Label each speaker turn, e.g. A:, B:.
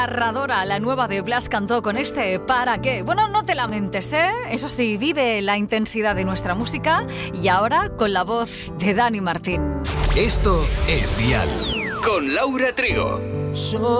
A: Arradora, la nueva de Blas Cantó con este ¿Para qué? Bueno, no te lamentes, ¿eh? Eso sí, vive la intensidad de nuestra música y ahora con la voz de Dani Martín.
B: Esto es Dial con Laura Trigo.